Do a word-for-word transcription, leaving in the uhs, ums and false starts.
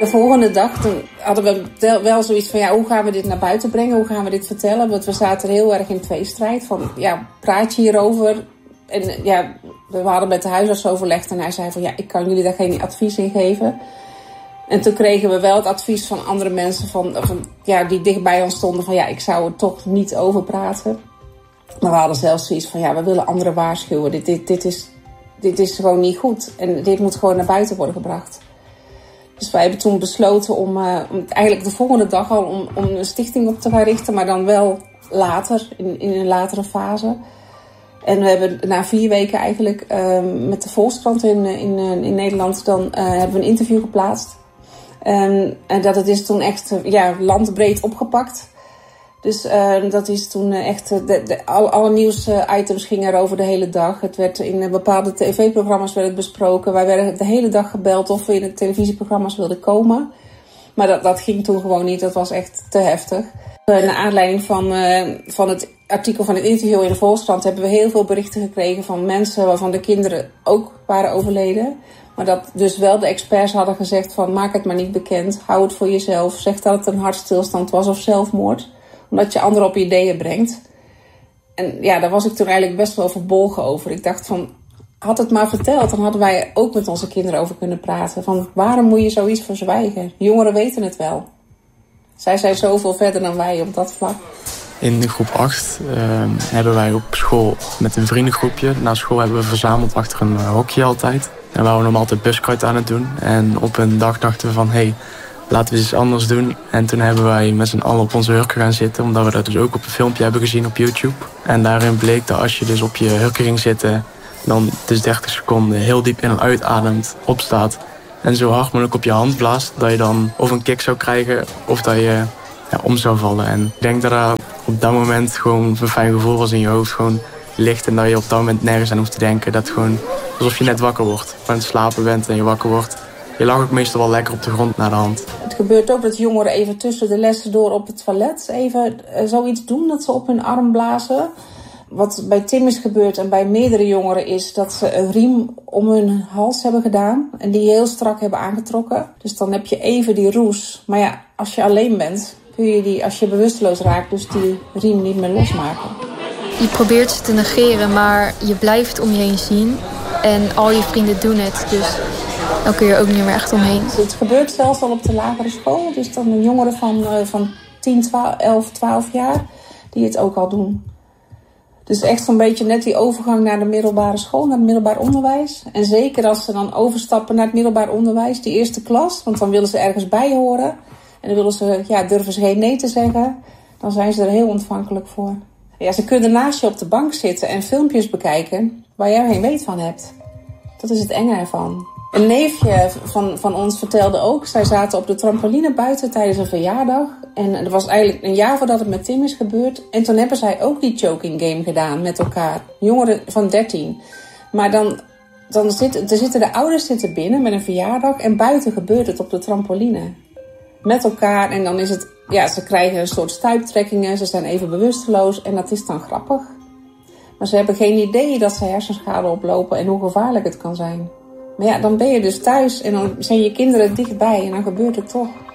De volgende dag toen hadden we wel zoiets van, ja, hoe gaan we dit naar buiten brengen? Hoe gaan we dit vertellen? Want we zaten heel erg in tweestrijd. Van, ja, praat je hierover? En ja, we hadden met de huisarts overlegd en hij zei van, ja, ik kan jullie daar geen advies in geven. En toen kregen we wel het advies van andere mensen van, van, ja, die dichtbij ons stonden van, ja, ik zou er toch niet over praten. Maar we hadden zelfs zoiets van, ja, we willen anderen waarschuwen. Dit, dit, dit, is, dit is gewoon niet goed. En dit moet gewoon naar buiten worden gebracht. Dus wij hebben toen besloten om, uh, om eigenlijk de volgende dag al om, om een stichting op te gaan richten. Maar dan wel later, in, in een latere fase. En we hebben na vier weken eigenlijk uh, met de Volkskrant in, in, in Nederland, dan uh, hebben we een interview geplaatst. Um, en dat het is toen echt uh, ja, landbreed opgepakt. Dus uh, dat is toen uh, echt, uh, de, de, alle, alle nieuwsitems gingen erover de hele dag. Het werd in uh, bepaalde tv-programma's werd het besproken. Wij werden de hele dag gebeld of we in de televisieprogramma's wilden komen. Maar dat, dat ging toen gewoon niet, dat was echt te heftig. Uh, naar aanleiding van, uh, van het artikel van het interview in de Volkskrant hebben we heel veel berichten gekregen van mensen waarvan de kinderen ook waren overleden. Maar dat dus wel de experts hadden gezegd van, maak het maar niet bekend, hou het voor jezelf. Zeg dat het een hartstilstand was of zelfmoord. Omdat je anderen op ideeën brengt. En ja, daar was ik toen eigenlijk best wel verbolgen over. Ik dacht van, had het maar verteld, dan hadden wij ook met onze kinderen over kunnen praten. Van, waarom moet je zoiets verzwijgen? Jongeren weten het wel. Zij zijn zoveel verder dan wij op dat vlak. In groep acht uh, hebben wij op school met een vriendengroepje. Na school hebben we verzameld achter een uh, hokje altijd. En we waren nog altijd buskruid aan het doen. En op een dag dachten we van, hé, hey, laten we iets anders doen. En toen hebben wij met z'n allen op onze hurken gaan zitten. Omdat we dat dus ook op een filmpje hebben gezien op YouTube. En daarin bleek dat als je dus op je hurken ging zitten, dan dus dertig seconden heel diep in en uitademt, opstaat. En zo hard mogelijk op je hand blaast. Dat je dan of een kick zou krijgen of dat je ja, om zou vallen. En ik denk dat dat op dat moment gewoon een fijn gevoel was in je hoofd. Gewoon licht en dat je op dat moment nergens aan hoeft te denken. Dat gewoon alsof je net wakker wordt. Van het slapen bent en je wakker wordt. Je lag ook meestal wel lekker op de grond naar de hand. Het gebeurt ook dat jongeren even tussen de lessen door op het toilet even uh, zoiets doen. Dat ze op hun arm blazen. Wat bij Tim is gebeurd en bij meerdere jongeren is dat ze een riem om hun hals hebben gedaan. En die heel strak hebben aangetrokken. Dus dan heb je even die roes. Maar ja, als je alleen bent, kun je die, als je bewusteloos raakt, dus die riem niet meer losmaken. Je probeert ze te negeren, maar je blijft om je heen zien. En al je vrienden doen het, dus dan kun je er ook niet meer echt omheen. Het gebeurt zelfs al op de lagere school. Dus dan een jongeren van, uh, van tien, twaalf, elf, twaalf jaar die het ook al doen. Dus echt zo'n beetje net die overgang naar de middelbare school, naar het middelbaar onderwijs. En zeker als ze dan overstappen naar het middelbaar onderwijs, die eerste klas. Want dan willen ze ergens bij horen. En dan willen ze, ja, durven ze geen nee te zeggen. Dan zijn ze er heel ontvankelijk voor. Ja, ze kunnen naast je op de bank zitten en filmpjes bekijken waar jij geen weet van hebt. Dat is het enge ervan. Een neefje van, van ons vertelde ook, zij zaten op de trampoline buiten tijdens een verjaardag. En dat was eigenlijk een jaar voordat het met Tim is gebeurd. En toen hebben zij ook die choking game gedaan met elkaar. Jongeren van dertien. Maar dan, dan zit, er zitten de ouders zitten binnen met een verjaardag en buiten gebeurt het op de trampoline. Met elkaar en dan is het, ja, ze krijgen een soort stuiptrekkingen, ze zijn even bewusteloos en dat is dan grappig. Maar ze hebben geen idee dat ze hersenschade oplopen en hoe gevaarlijk het kan zijn. Maar ja, dan ben je dus thuis en dan zijn je kinderen dichtbij en dan gebeurt het toch.